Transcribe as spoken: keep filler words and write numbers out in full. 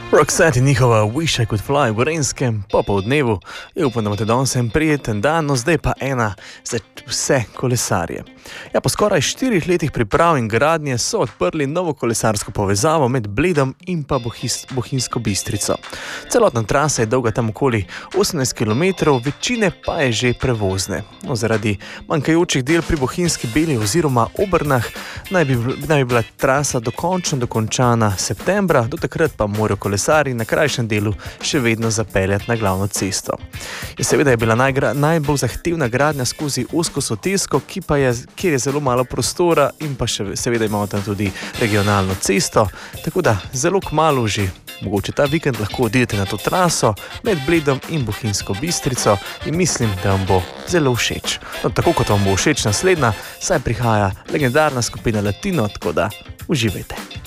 Roxette in njihova Wish I Could Fly v Gorenjskem popoldnevu. Je upam, da imate danes en prijeten dan, no zdaj pa ena za vse kolesarje. Ja, po skoraj štirih letih priprav in gradnje so odprli novo kolesarsko povezavo med Bledom in pa Bohinjsko Bistrico. Celotna trasa je dolga tam okoli osemnajst kilometrov, večine pa je že prevozne. No, zaradi manjkajočih del pri Bohinjski Beli oziroma Obrnah naj bi, naj bi bila trasa dokončno dokončana septembra, do takrat pa morajo kolesarji na krajšem delu še vedno zapeljati na glavno cesto. In seveda je bila najgra, najbolj zahtevna gradnja skozi ozko sotesko, ki pa je, kjer je zelo malo prostora in pa še seveda imamo tam tudi regionalno cesto, tako da zelo kmalu že, mogoče ta vikend lahko odidete na to traso med Bledom in Bohinjsko Bistrico in mislim, da vam bo zelo všeč. No, tako kot vam bo všeč naslednja, saj prihaja legendarna skupina Latino, tako da uživajte.